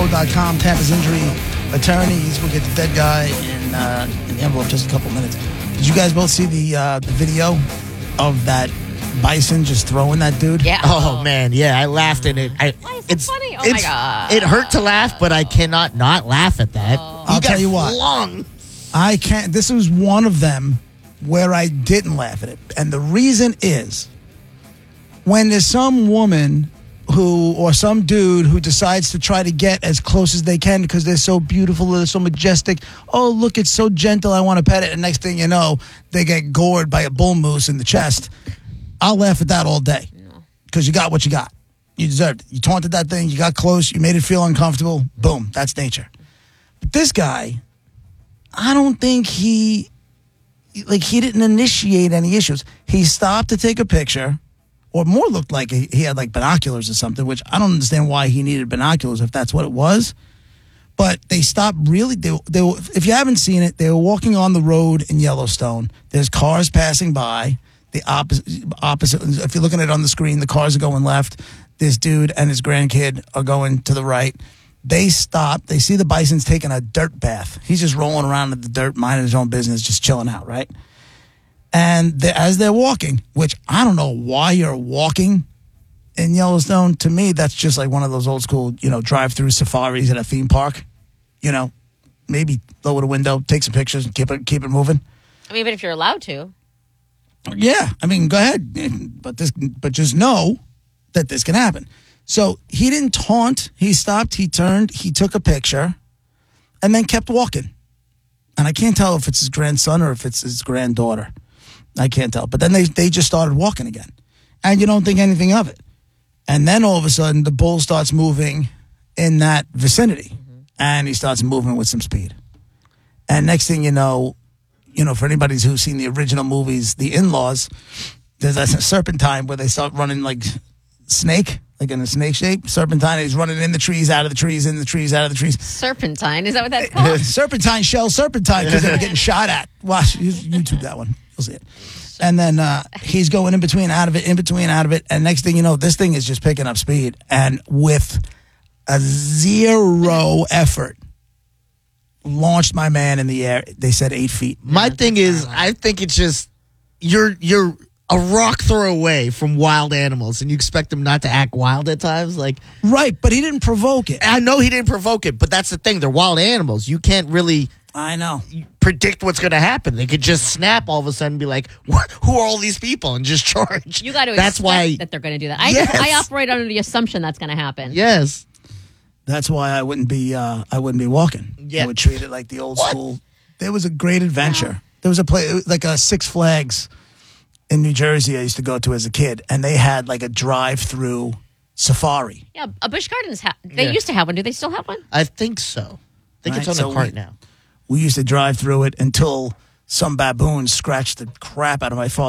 TampaShow.com, Tampa's injury attorneys. We'll get the dead guy in the envelope just a couple minutes. Did you guys both see the video of that bison just throwing that dude? Yeah. Oh, man. Yeah, I laughed at it. Why is it funny? Oh, my God. It hurt to laugh, but I cannot not laugh at that. I'll tell you what. Flung. I can't. This was one of them where I didn't laugh at it. And the reason is when there's some woman or some dude who decides to try to get as close as they can because they're so beautiful, they're so majestic. Oh, look, it's so gentle. I want to pet it. And next thing you know, they get gored by a bull moose in the chest. I'll laugh at that all day because you got what you got. You deserved it. You taunted that thing. You got close. You made it feel uncomfortable. Boom. That's nature. But this guy, I don't think he didn't initiate any issues. He stopped to take a picture. Or more looked like he had like binoculars or something, which I don't understand why he needed binoculars if that's what it was. But they stopped really. They were, if you haven't seen it, they were walking on the road in Yellowstone. There's cars passing by. The opposite. If you're looking at it on the screen, the cars are going left. This dude and his grandkid are going to the right. They stop. They see the bison's taking a dirt bath. He's just rolling around in the dirt, minding his own business, just chilling out, right? And as they're walking, which I don't know why you're walking in Yellowstone. To me, that's just like one of those old school, drive-through safaris at a theme park. Maybe lower the window, take some pictures, and keep it moving. I mean, even if you're allowed to. Yeah, I mean, go ahead, but just know that this can happen. So he didn't taunt. He stopped. He turned. He took a picture, and then kept walking. And I can't tell if it's his grandson or if it's his granddaughter. I can't tell. But then they just started walking again. And you don't think anything of it. And then all of a sudden, the bull starts moving in that vicinity. Mm-hmm. And he starts moving with some speed. And next thing you know, for anybody who's seen the original movies, The In-Laws, there's a serpentine where they start running like snake, like in a snake shape. Serpentine, he's running in the trees, out of the trees, in the trees, out of the trees. Serpentine, is that what that's called? Serpentine, because they were getting shot at. Watch, YouTube that one. You'll see it. And then he's going in between, out of it, in between, out of it. And next thing you know, this thing is just picking up speed. And with a zero effort, launched my man in the air. They said 8 feet. My thing is, I think it's just, you're a rock throw away from wild animals, and you expect them not to act wild at times. Right, but he didn't provoke it. I know he didn't provoke it, but that's the thing. They're wild animals. You can't really... I know. Predict what's going to happen. They could just snap all of a sudden and be like, "What? Who are all these people?" and just charge. You got to expect that they're going to do that. I operate under the assumption that's going to happen. Yes. That's why I wouldn't be walking. Yeah. I would treat it like the old school. There was a great adventure. Wow. There was a place like a Six Flags in New Jersey I used to go to as a kid, and they had like a drive-through safari. Yeah, a Busch Gardens. They used to have one. Do they still have one? I think so. I think it's on the cart now. We used to drive through it until some baboon scratched the crap out of the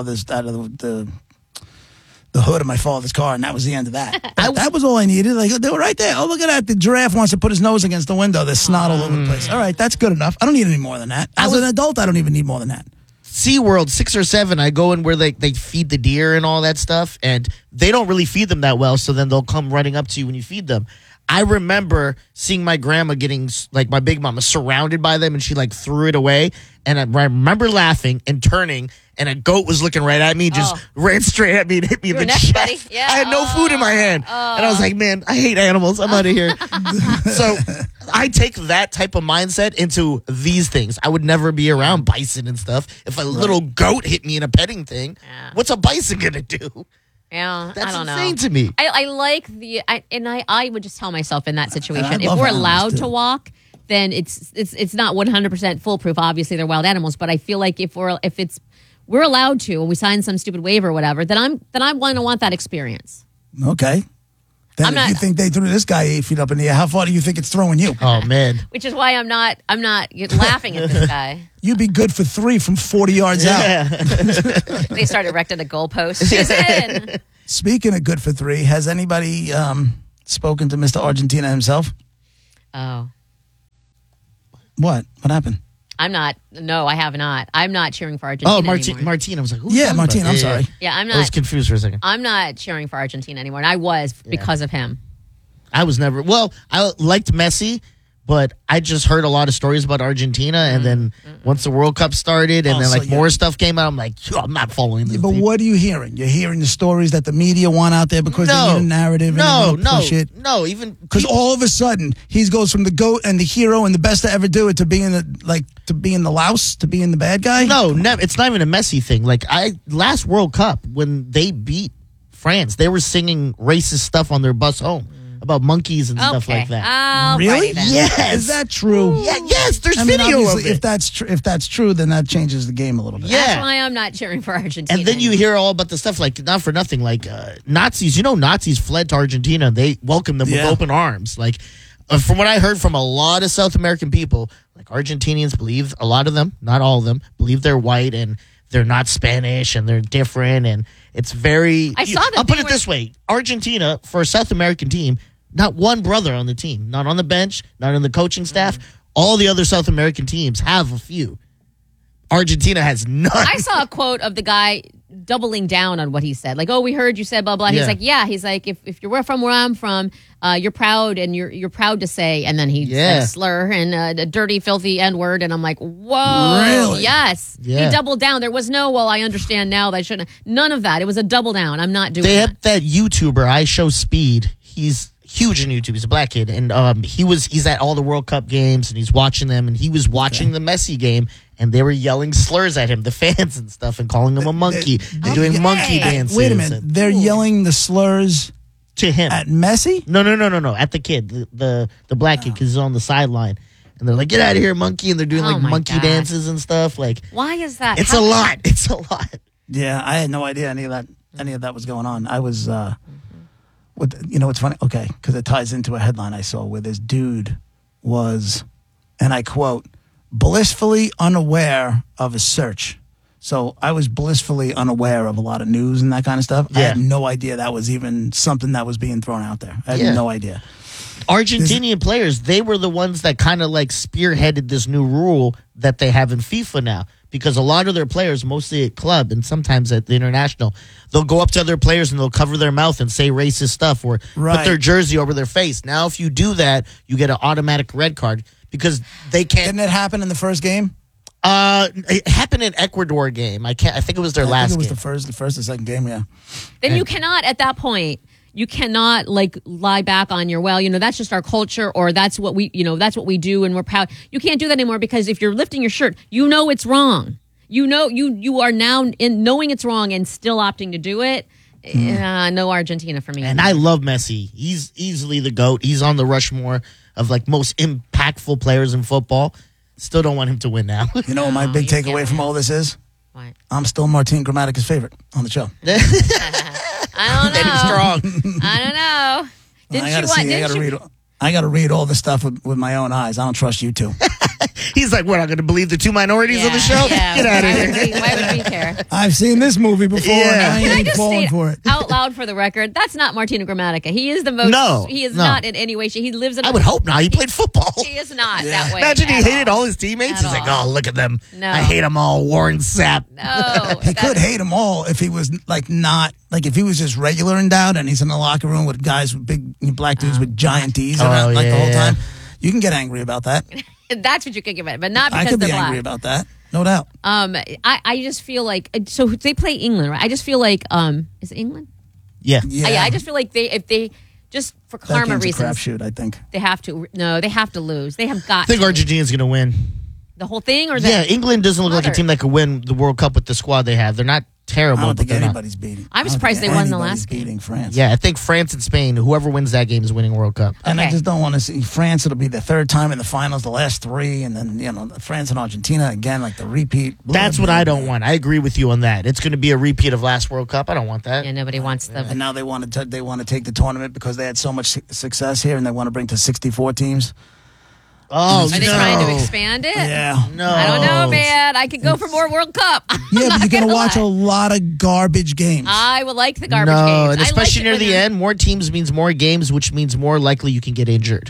hood of my father's car, and that was the end of that. That was all I needed. Like, they were right there. Oh, look at that. The giraffe wants to put his nose against the window. There's snot all over the place. All right, that's good enough. I don't need any more than that. As an adult, I don't even need more than that. SeaWorld, 6 or 7, I go in where they feed the deer and all that stuff, and they don't really feed them that well, so then they'll come running up to you when you feed them. I remember seeing my grandma getting, like, my big mama surrounded by them, and she, like, threw it away. And I remember laughing and turning, and a goat was looking right at me, just ran straight at me and hit me in the chest. Buddy? Yeah. I had no food in my hand. And I was like, man, I hate animals. I'm out of here. So I take that type of mindset into these things. I would never be around bison and stuff. If a little goat hit me in a petting thing, what's a bison going to do? Yeah, that's I don't insane know. to me. I like I would just tell myself in that situation, if we're allowed to walk, then it's not 100% foolproof. Obviously, they're wild animals, but I feel like if we're allowed to, and we sign some stupid waiver or whatever, then I'm going to want that experience. Okay. Then if you think they threw this guy 8 feet up in the air, how far do you think it's throwing you? Oh man! Which is why I'm not laughing at this guy. You'd be good for 3 from 40 yards out. They started erecting a goalpost. She's in. Speaking of good for 3, has anybody spoken to Mr. Argentina himself? Oh. What? What happened? No, I have not. I'm not cheering for Argentina anymore. Martine. I was like, Martine, I'm sorry. Yeah, I'm not. I was confused for a second. I'm not cheering for Argentina anymore, and I was because of him. I was never. Well, I liked Messi, but I just heard a lot of stories about Argentina, and then once the World Cup started, and then more stuff came out, I'm like, I'm not following this. But what are you hearing? You're hearing the stories that the media want out there because they need a narrative and they want to push it. No, even because all of a sudden he goes from the GOAT and the hero and the best to ever do it to being the louse, to being the bad guy. No, never. It's not even a Messi thing. Like last World Cup when they beat France, they were singing racist stuff on their bus home. About monkeys and stuff like that. Really? Yes. Is that true? Yeah. Yes. There's video of it. If that's true, then that changes the game a little bit. Yeah. That's why I'm not cheering for Argentina. And then you hear all about the stuff like not for nothing, like Nazis. You know, Nazis fled to Argentina. They welcomed them with open arms. Like from what I heard from a lot of South American people, like Argentinians believe, a lot of them, not all of them, believe they're white and they're not Spanish and they're different, and it's very. I'll put it this way: Argentina, for a South American team, not one brother on the team, not on the bench, not on the coaching staff. All the other South American teams have a few. Argentina has none. I saw a quote of the guy doubling down on what he said. Like, oh, we heard you said blah, blah. He's like, yeah. He's like, if you're from where I'm from, you're proud and you're proud to say. And then he said slur and a dirty, filthy N-word. And I'm like, whoa. Really? Yes. Yeah. He doubled down. There was no, well, I understand now that I shouldn't. None of that. It was a double down. I'm not doing that. They have that YouTuber, I Show Speed. He's huge in YouTube. He's a black kid. And he's at all the World Cup games and he's watching them. And he was watching the Messi game. And they were yelling slurs at him, the fans and stuff, and calling him a monkey and doing monkey dances. Wait a minute. They're yelling the slurs to him. At Messi? No. At the kid, the black kid, because he's on the sideline. And they're like, get out of here, monkey. And they're doing monkey dances and stuff. Like, why is that? It's a lot. It's a lot. Yeah, I had no idea any of that was going on. I was, it's funny. Okay, because it ties into a headline I saw where this dude was, and I quote, blissfully unaware of a search. So I was blissfully unaware of a lot of news and that kind of stuff. Yeah. I had no idea that was even something that was being thrown out there. I had no idea. Argentinian players, they were the ones that kind of like spearheaded this new rule that they have in FIFA now. Because a lot of their players, mostly at club and sometimes at the international, they'll go up to other players and they'll cover their mouth and say racist stuff or put their jersey over their face. Now, if you do that, you get an automatic red card. Because they can't. Didn't it happen in the first game? It happened in Ecuador game. I think it was their last game. It was the first or second game, yeah. Then you cannot, at that point, you cannot lie back on your, that's just our culture or that's what we do and we're proud. You can't do that anymore because if you're lifting your shirt, it's wrong. You are now in knowing it's wrong and still opting to do it. No Argentina for me. And I love Messi. He's easily the GOAT. He's on the Rushmore of most impactful players in football. Still don't want him to win now. You know what my big takeaway from all this is? What? I'm still Martin Grammatica's favorite on the show. I don't know. That is strong. I don't know. I got to read all this stuff with my own eyes. I don't trust you two. He's like, we're not going to believe the two minorities on the show? Yeah. Get out of here. Why would we care? I've seen this movie before and I ain't falling for it. Out loud for the record, that's not Martino Grammatica. He is the most. No. He is not in any way. He lives in I would hope not. He played football. He is not that way. Imagine he hated all his teammates. He's like, oh, look at them. No. I hate them all. Warren Sapp. No. He could hate them all if he was not. If he was just regular endowed and he's in the locker room with guys with big black dudes with giant D's around the whole time, you can get angry about that. That's what you can get about, but not because I could they're be black. angry about that, no doubt. I just feel like so they play England, right? I just feel like is it England? Yeah. I just feel like if they just for karma reasons, a crapshoot. I think they have to. No, they have to lose. They have got. I think Argentina's going to win. The whole thing, or England doesn't look like a team that could win the World Cup with the squad they have. They're not terrible. I don't think but anybody's beating. I was surprised they won the last game. Beating France. Yeah, I think France and Spain, whoever wins that game is winning World Cup. And I just don't want to see France. It'll be the third time in the finals, the last three, and then France and Argentina again, like the repeat. That's what I don't want. I agree with you on that. It's going to be a repeat of last World Cup. I don't want that. Yeah, nobody wants them. And now they want to take the tournament because they had so much success here, and they want to bring to 64 teams. Oh, are they trying to expand it? Yeah. No. I don't know, man. I could go for more World Cup. Yeah, but you're going to watch a lot of garbage games. I would like the garbage games. And especially near the end, more teams means more games, which means more likely you can get injured.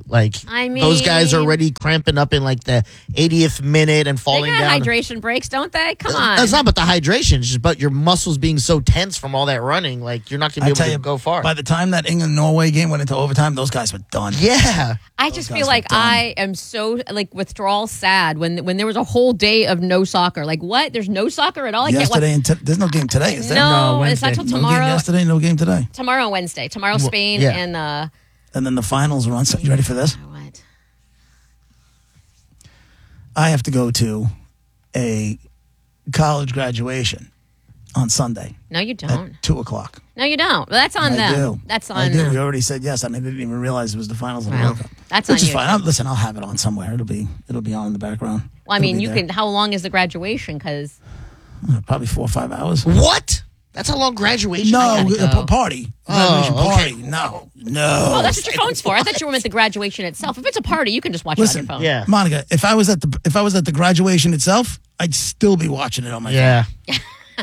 Like, I those guys are mean- already cramping up in like the 80th minute and They falling got down. hydration breaks, don't they? Come on. That's not but the hydration, it's just but your muscles being so tense from all that running, like you're not going to I be tell able you, to go far. by the time that England-Norway game went into overtime, those guys were done. Yeah. I just guys feel were like dumb. I am so like withdrawal sad when there was a whole day of no soccer. Like what? There's no soccer at all. I Yesterday and there's no game today, is there? No, No, it's not Wednesday. till No game tomorrow. yesterday, no game today. Tomorrow and Wednesday. Tomorrow Spain yeah. and And then the finals are on. So you ready for this? what? I have to go to a college graduation on Sunday No, you at don't. 2:00. No, you don't. Well, that's on I them. do. That's on I do. them. We already said yes, and I didn't even realize it was the finals of the Well, World Cup. that's Which is on you. fine. Listen, I'll have it on somewhere. It'll be on in the background. Well, I It'll mean, be you there. can. How long is the graduation? Because Probably 4 or 5 hours. What? That's a long graduation. No, I gotta go. party. Oh, Graduation okay. party. No. oh, that's what your phone's for. I thought you were meant the graduation itself. If it's a party, you can just watch Listen, it on your phone. Yeah. Monica, if I was at the graduation itself, I'd still be watching it on my Yeah. phone.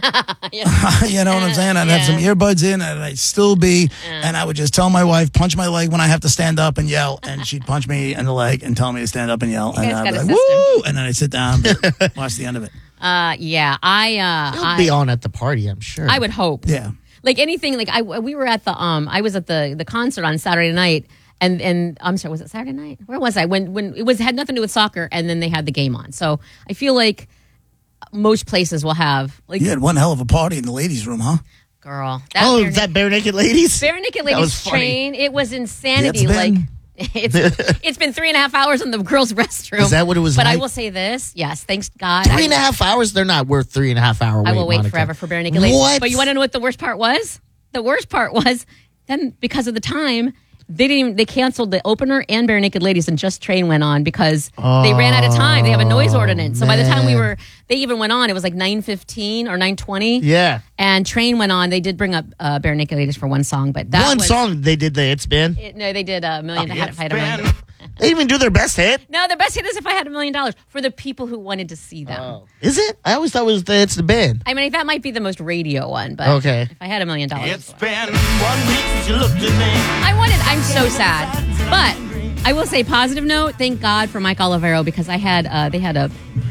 You know what I'm saying? I'd have some earbuds in, and I'd still be, and I would just tell my wife, punch my leg when I have to stand up and yell, and she'd punch me in the leg and tell me to stand up and yell, and guys I'd got be a like, system. woo, and then I'd sit down, and watch the end of it. Yeah. He'll be on at the party, I'm sure. I would hope. Yeah. Like anything. Like we were at the I was at the concert on Saturday night. And I'm sorry, was it Saturday night? Where was I? When it had nothing to do with soccer, and then they had the game on. So I feel like most places will have like You had one hell of a party in the ladies' room, huh? girl. that Bare Naked Ladies? Bare Naked That was Ladies funny. train. It was insanity. It's Like been- it's been 3.5 hours in the girls' restroom. Is that what it was But I like? will say this. Yes, thanks God. 3.5 hours? They're not worth 3.5 hour wait, I will wait Monica. forever for Bare Naked Ladies. What? But you want to know what the worst part was? The worst part was then because of the time. They canceled the opener and Bare Naked Ladies, and Just Train went on because they ran out of time. They have a noise ordinance. So by the time they even went on, it was like 9:15 or 9:20. Yeah. And Train went on. They did bring up Bare Naked Ladies for one song, but that One was, song they did the It's Been. No, they did a million. If I had a million. They even do their best hit. No, the best hit is If I Had $1 Million for the people who wanted to see them. Is it? I always thought it was It's the Band. I mean, that might be the most radio one, but Okay. If I Had $1 Million, It's been 1 week since you looked at me. I'm so sad. But I will say, positive note, thank God for Mike Olivero because they had a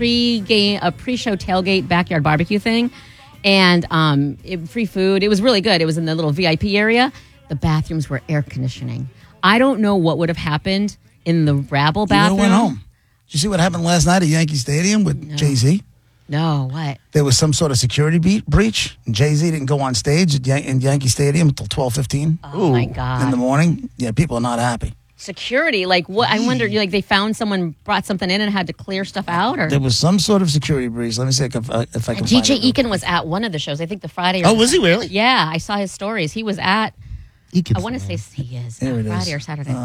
pre-show tailgate backyard barbecue thing, and free food. It was really good. It was in the little VIP area. The bathrooms were air conditioning. I don't know what would have happened in the rabble You bathroom. went home. Did you see what happened last night at Yankee Stadium with Jay-Z? No, what? There was some sort of security breach. Jay-Z didn't go on stage in Yankee Stadium until 12:15 Oh my in the God. morning. Yeah, people are not happy. Security, like what? I wonder, like they found someone brought something in and had to clear stuff out, or There was some sort of security breach. Let me see if I can find DJ it. Eakin was at one of the shows. I think the Friday. Or Oh, was he really? Yeah, I saw his stories. He was at. I want to say he is There it Friday is. or Saturday.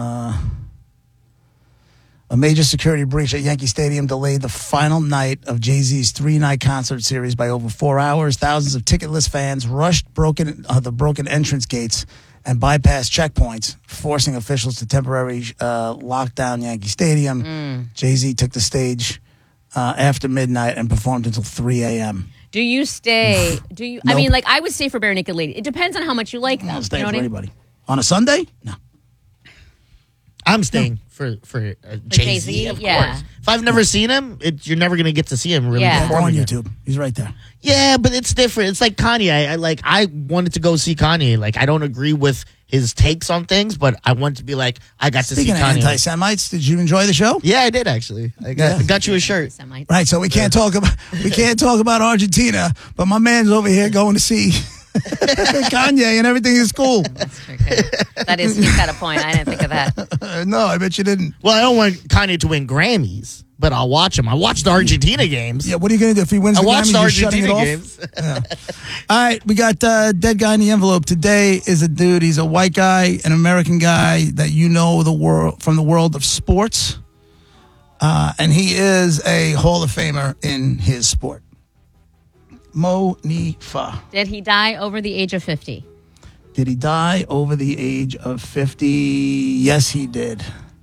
A major security breach at Yankee Stadium delayed the final night of Jay-Z's 3-night concert series by over 4 hours. Thousands of ticketless fans rushed the broken entrance gates and bypassed checkpoints, forcing officials to temporarily lock down Yankee Stadium. Jay-Z took the stage after midnight and performed until 3 a.m. Do you stay? Do you? I Nope. mean, like I would stay for Bare Naked Lady. It depends on how much you like them. I'll stay You know for what I mean? anybody. On a Sunday? No. I'm staying for Jay-Z, Jay-Z, of yeah. course. If I've never seen him, you're never going to get to see him really Yeah. Go perform on again. YouTube. He's right there. Yeah, but it's different. It's like Kanye. I wanted to go see Kanye. Like, I don't agree with his takes on things, but I want to be like, I got Speaking to of see Kanye. anti-Semites, did you enjoy the show? Yeah, I did actually. I got you a shirt. Semites. Right, so we can't talk about Argentina, but my man's over here going to see Kanye and everything is cool. That's true. That is, he's got a point. I didn't think of that. No, I bet you didn't. Well, I don't want Kanye to win Grammys, but I'll watch him. I watched the Argentina games. Yeah, what are you going to do if he wins I the watched the Grammys? You're shutting it Argentina off? games. All right, we got Dead Guy in the Envelope. Today is a dude. He's a white guy, an American guy that you know from the world of sports. And he is a Hall of Famer in his sport. Mo Nifa. Did he die over the age of 50? Did he die over the age of 50? Yes, he did.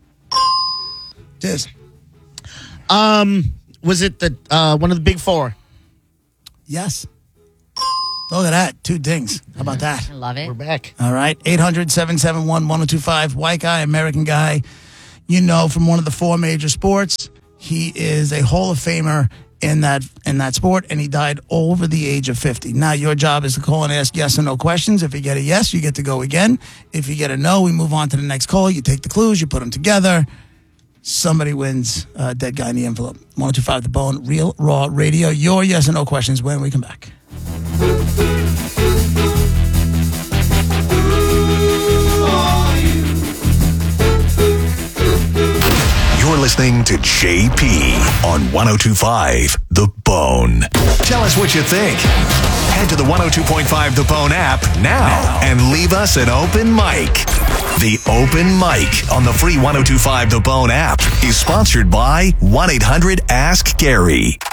Diz. Was it the one of the big four? Yes. Look at that. 2 dings. How about that? I love it. We're back. All right. 800-771-1025. White guy, American guy. you know, from one of the 4 major sports. He is a Hall of Famer in that sport, and he died over the age of 50. Now, your job is to call and ask yes or no questions. If you get a yes, you get to go again. If you get a no, we move on to the next call. You take the clues, you put them together. Somebody wins Dead Guy in the Envelope. 102.5 The Bone, Real Raw Radio. Your yes or no questions when we come back. You're listening to JP on 102.5 The Bone. Tell us what you think. Head to the 102.5 The Bone app now and leave us an open mic. The Open Mic on the free 102.5 The Bone app is sponsored by 1-800-ASK-GARY.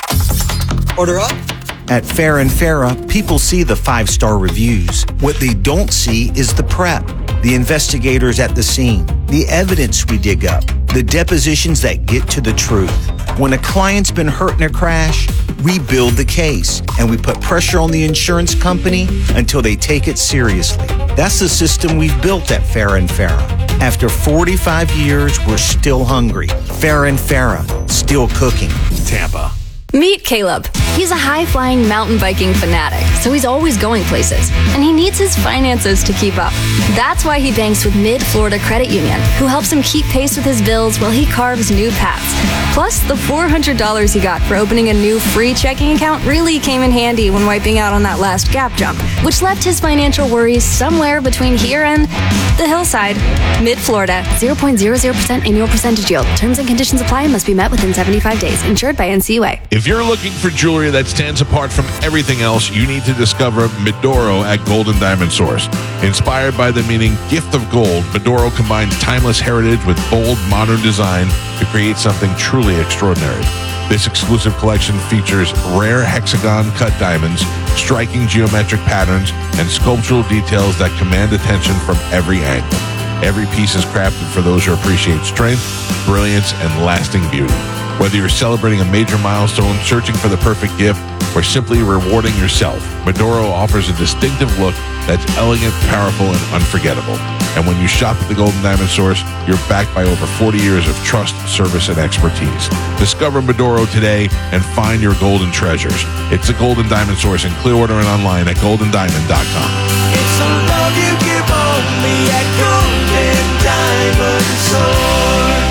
Order up. At Fair and Farah, people see the 5-star reviews. What they don't see is the prep, the investigators at the scene, the evidence we dig up, the depositions that get to the truth. When a client's been hurt in a crash, we build the case and we put pressure on the insurance company until they take it seriously. That's the system we've built at Fair and Farah. After 45 years, we're still hungry. Fair and Farah, still cooking. Tampa. Meet Caleb. He's a high-flying mountain biking fanatic, so he's always going places, and he needs his finances to keep up. That's why he banks with Mid-Florida Credit Union, who helps him keep pace with his bills while he carves new paths. Plus, the $400 he got for opening a new free checking account really came in handy when wiping out on that last gap jump, which left his financial worries somewhere between here and the hillside. Mid-Florida, 0.00% annual percentage yield. Terms and conditions apply and must be met within 75 days. Insured by NCUA. If you're looking for jewelry that stands apart from everything else, you need to discover Medoro at Golden Diamond Source. Inspired by the meaning gift of gold, Medoro combines timeless heritage with bold, modern design to create something truly extraordinary. This exclusive collection features rare hexagon-cut diamonds, striking geometric patterns, and sculptural details that command attention from every angle. Every piece is crafted for those who appreciate strength, brilliance, and lasting beauty. Whether you're celebrating a major milestone, searching for the perfect gift, or simply rewarding yourself, Medoro offers a distinctive look that's elegant, powerful, and unforgettable. And when you shop at the Golden Diamond Source, you're backed by over 40 years of trust, service, and expertise. Discover Medoro today and find your golden treasures. It's the Golden Diamond Source in Clearwater and online at goldendiamond.com. It's a love you give only at Golden Diamond Source.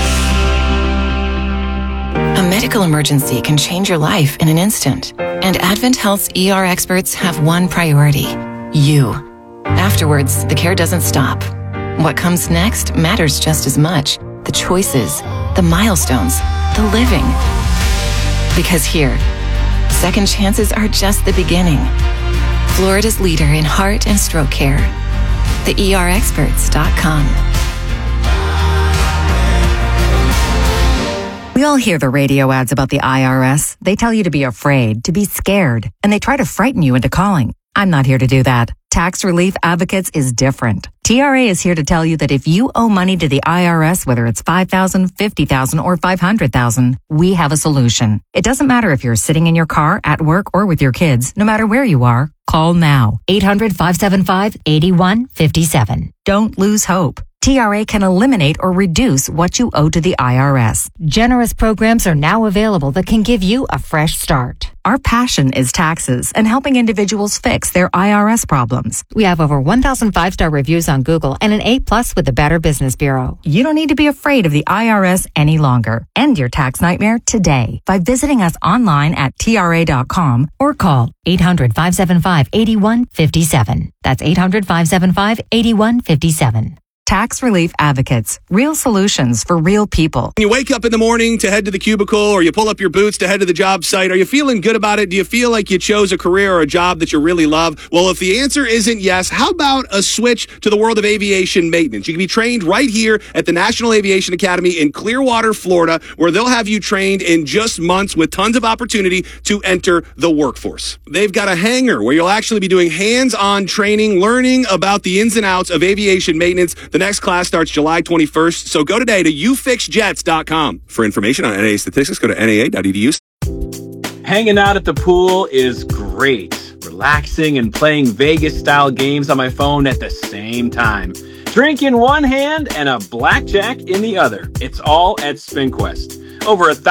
A medical emergency can change your life in an instant. And Advent Health's ER experts have one priority: you. Afterwards, the care doesn't stop. What comes next matters just as much. The choices, the milestones, the living. Because here, second chances are just the beginning. Florida's leader in heart and stroke care. TheERexperts.com. We all hear the radio ads about the IRS. They tell you to be afraid, to be scared, and they try to frighten you into calling. I'm not here to do that. Tax Relief Advocates is different. TRA is here to tell you that if you owe money to the IRS, whether it's $5,000, $50,000, or $500,000, we have a solution. It doesn't matter if you're sitting in your car, at work, or with your kids. No matter where you are, call now. 800-575-8157. Don't lose hope. TRA can eliminate or reduce what you owe to the IRS. Generous programs are now available that can give you a fresh start. Our passion is taxes and helping individuals fix their IRS problems. We have over 1,000 5-star reviews on Google and an A+ with the Better Business Bureau. You don't need to be afraid of the IRS any longer. End your tax nightmare today by visiting us online at TRA.com or call 800-575-8157. That's 800-575-8157. Tax Relief Advocates. Real solutions for real people. When you wake up in the morning to head to the cubicle or you pull up your boots to head to the job site, are you feeling good about it? Do you feel like you chose a career or a job that you really love? Well, if the answer isn't yes, how about a switch to the world of aviation maintenance? You can be trained right here at the National Aviation Academy in Clearwater, Florida, where they'll have you trained in just months with tons of opportunity to enter the workforce. They've got a hangar where you'll actually be doing hands-on training, learning about the ins and outs of aviation maintenance. The next class starts July 21st, so go today to ufixjets.com. For information on NAA statistics, go to naa.edu. Hanging out at the pool is great. Relaxing and playing Vegas-style games on my phone at the same time. Drink in one hand and a blackjack in the other. It's all at SpinQuest. Over 1,000